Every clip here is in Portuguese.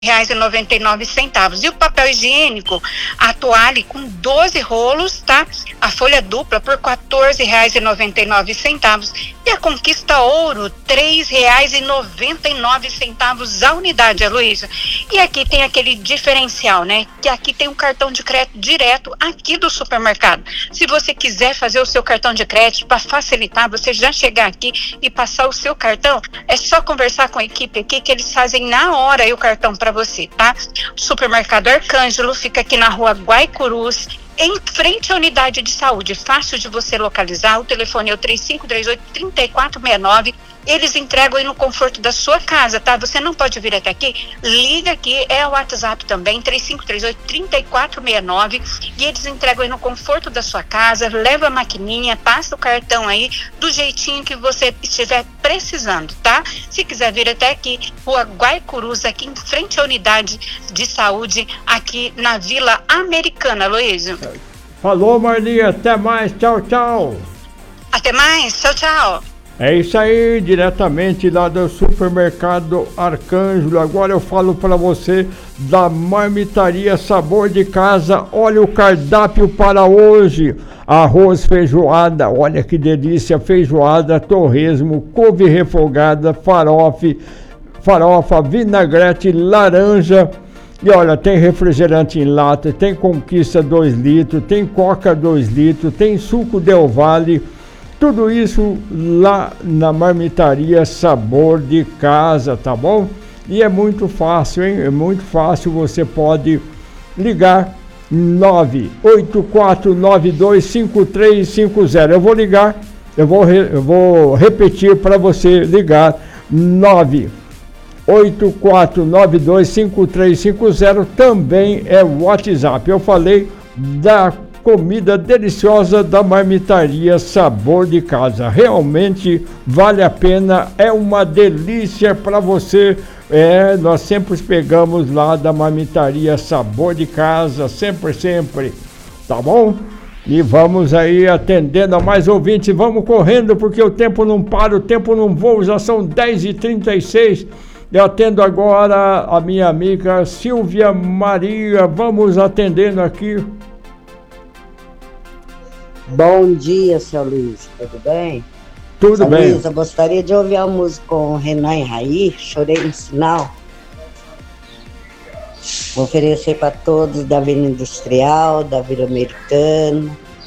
R$9,99. E o papel higiênico, a toalha com 12 rolos, tá? A folha dupla por R$14,99. E a Conquista Ouro, R$3,99 a unidade, Heloísa. E aqui tem aquele diferencial, né? Que aqui tem um cartão de crédito direto aqui do supermercado. Se você quiser fazer o seu cartão de crédito para facilitar, você já chegar aqui e passar o seu cartão, é só conversar com a equipe aqui que eles fazem na hora aí o cartão para você, tá? O supermercado Arcângelo fica aqui na rua Guaicurus, em frente à unidade de saúde, fácil de você localizar. O telefone é o 3538-3469. Eles entregam aí no conforto da sua casa, tá? Você não pode vir até aqui, liga aqui, é o WhatsApp também, 3538-3469, e eles entregam aí no conforto da sua casa, leva a maquininha, passa o cartão aí, do jeitinho que você estiver precisando, tá? Se quiser vir até aqui, rua Guaicurus, aqui em frente à unidade de saúde, aqui na Vila Americana, Luísio. Falou, Marlinha, até mais, tchau, tchau. Até mais, tchau, tchau. É isso aí, diretamente lá do supermercado Arcângelo. Agora eu falo para você da Marmitaria Sabor de Casa. Olha o cardápio para hoje: arroz, feijoada, olha que delícia, feijoada, torresmo, couve refogada, farofa, vinagrete, laranja. E olha, tem refrigerante em lata, tem Conquista 2 litros, tem Coca 2 litros, tem suco Del Valle. Tudo isso lá na Marmitaria Sabor de Casa, tá bom? E é muito fácil, hein? É muito fácil, você pode ligar 984925350. Eu vou ligar, eu vou repetir para você ligar 984925350, também é o WhatsApp. Eu falei da comida deliciosa da Marmitaria Sabor de Casa. Realmente vale a pena, é uma delícia para você. Nós sempre pegamos lá da Marmitaria Sabor de Casa, sempre, tá bom? E vamos aí atendendo a mais ouvintes, vamos correndo porque o tempo não para, o tempo não voa, já são 10h36. Eu atendo agora a minha amiga Silvia Maria, vamos atendendo aqui. Bom dia, seu Luiz, tudo bem? Tudo bem. Luiz, eu gostaria de ouvir a música com Renan e Raí, Chorei no Sinal. Vou oferecer para todos da Vila Industrial, da Vila Americana.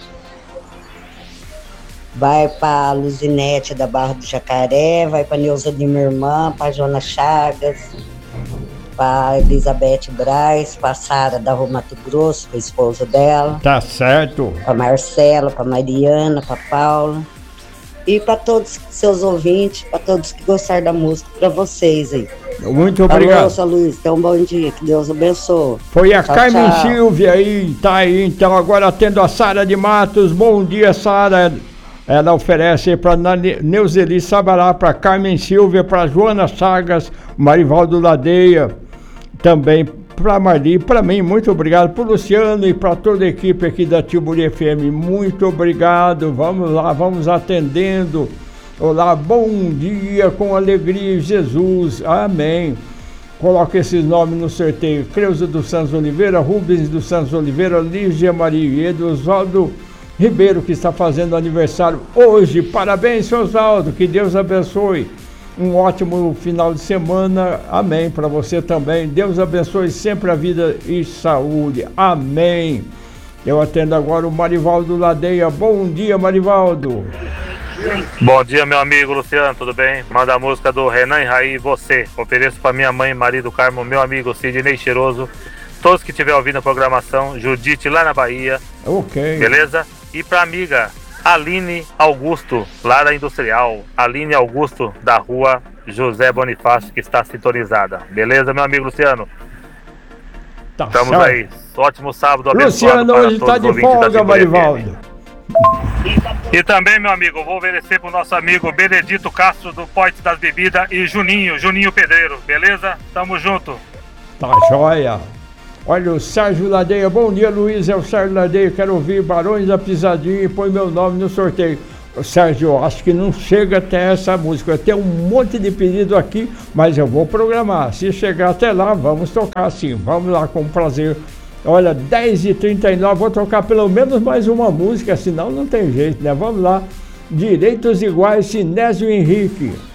Vai para a Luzinete da Barra do Jacaré, vai para a Neuza de minha irmã, para a Jona Chagas, para a Elizabeth Braz, para a Sara da Rua Mato Grosso, com a esposa dela. Tá certo. Para a Marcela, para a Mariana, para a Paula. E para todos os seus ouvintes, para todos que gostaram da música, para vocês aí. Muito obrigado. Alô, seu Luiz, então um bom dia, que Deus abençoe. Foi a tchau, Carmen tchau. Silvia aí, tá aí, então agora atendo a Sara de Matos. Bom dia, Sara. Ela oferece para Neuzeli Sabará, para Carmen Silvia, para Joana Chagas, Marivaldo Ladeia, também para Marli, para mim, muito obrigado, para o Luciano e para toda a equipe aqui da Tiburi FM, muito obrigado. Vamos lá, vamos atendendo. Olá, bom dia, com alegria, Jesus, amém. Coloque esses nomes no sorteio: Creuza dos Santos Oliveira, Rubens dos Santos Oliveira, Lígia Maria e Oswaldo Ribeiro, que está fazendo aniversário hoje. Parabéns, seu Oswaldo, que Deus abençoe. Um ótimo final de semana, amém, para você também. Deus abençoe sempre a vida e saúde, amém. Eu atendo agora o Marivaldo Ladeia. Bom dia, Marivaldo. Bom dia, meu amigo Luciano, tudo bem? Manda a música do Renan e Raí, Você. Ofereço para minha mãe, marido Carmo, meu amigo Sidney Cheiroso, todos que estiverem ouvindo a programação, Judite lá na Bahia. Ok. Beleza? E para amiga Aline Augusto, lá da Industrial. Aline Augusto, da rua José Bonifácio, que está sintonizada. Beleza, meu amigo Luciano? Tá Estamos certo. aí. Ótimo sábado abençoado. Luciano para hoje todos está os de ouvintes da folga, Tiburi Marivaldo. FM. E também, meu amigo, vou oferecer pro nosso amigo Benedito Castro, do Poite das Bebidas, e Juninho Pedreiro, beleza? Tamo junto. Tá joia. Olha o Sérgio Ladeia. Bom dia, Luiz, é o Sérgio Ladeia. Quero ouvir Barões da Pisadinha e põe meu nome no sorteio. Sérgio, acho que não chega até essa música. Eu tenho um monte de pedido aqui, mas eu vou programar. Se chegar até lá, vamos tocar sim. Vamos lá, com prazer. Olha, 10h39, vou tocar pelo menos mais uma música, senão não tem jeito, né? Vamos lá. Direitos Iguais, Sinésio Henrique.